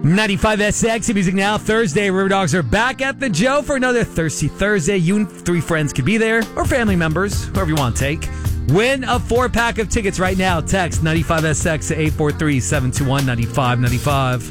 95SX Music Now. Thursday, River Dogs are back at the Joe for another Thirsty Thursday. You and 3 friends could be there, or family members, whoever you want to take. Win a 4-pack of tickets right now. Text 95SX to 843-721-9595.